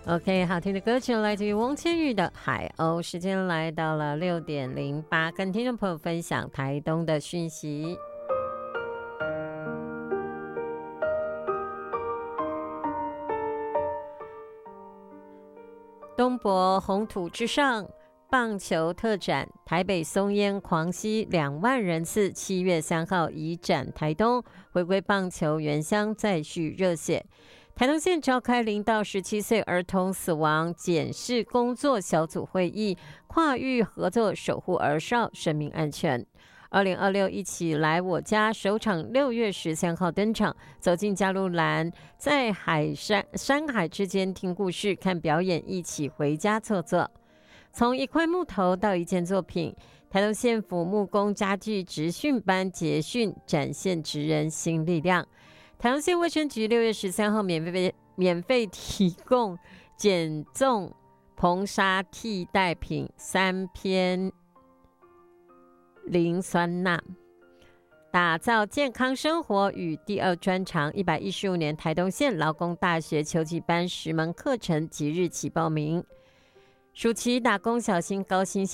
OK， 好听的歌曲来自于翁千玉的《海鸥》。时间来到了6:08，跟听众朋友分享台东的讯息。东博红土之上棒球特展，台北松烟狂溪2万人次，7月3号移展台东，回归棒球原乡，再续热血。台东县召开0到17岁儿童死亡检视工作小组会议，跨域合作守护儿少生命安全。2026一起来我家首场6月13号登场，走进加路兰，在山海之间听故事、看表演，一起回家坐坐。从一块木头到一件作品，台东县府木工家具职训班结训，展现职人新力量。台东县卫生局6月13号免费提供减重硼砂替代品3篇磷酸钠，打造健康生活与第2专长。115年台东县劳工大学秋季班10门课程即日起报名。暑期打工小心高薪